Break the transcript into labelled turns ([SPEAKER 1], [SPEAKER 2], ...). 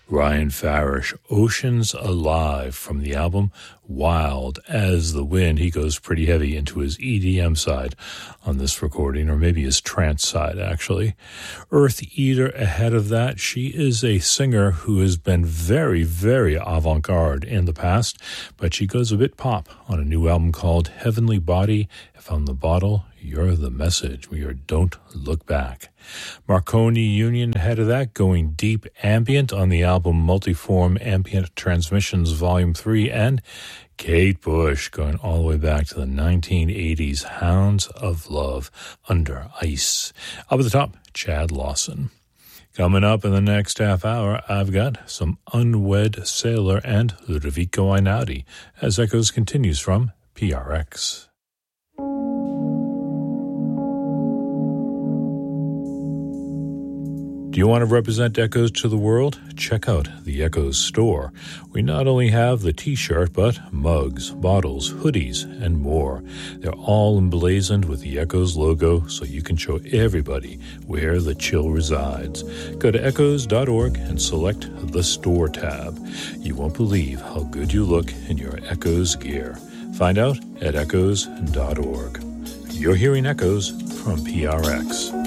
[SPEAKER 1] Ryan Farish, Oceans Alive, from the album Wild as the Wind. He goes pretty heavy into his EDM side on this recording, or maybe his trance side, actually. Earth Eater ahead of that. She is a singer who has been very, very avant-garde in the past, but she goes a bit pop on a new album called Heavenly Body. If I'm the bottle, you're the message. We are Don't Look Back. Marconi Union ahead of that, going deep ambient on the album Multiform Ambient Transmissions Volume 3, and Kate Bush going all the way back to the 1980s, Hounds of Love, Under Ice. Up at the top, Chad Lawson. Coming up in the next half hour, I've got some Unwed Sailor and Ludovico Einaudi as Echoes continues from PRX. Do you want to represent Echoes to the world? Check out the Echoes store. We not only have the t-shirt, but mugs, bottles, hoodies, and more. They're all emblazoned with the Echoes logo, so you can show everybody where the chill resides. Go to echoes.org and select the store tab. You won't believe how good you look in your Echoes gear. Find out at echoes.org. You're hearing Echoes from PRX.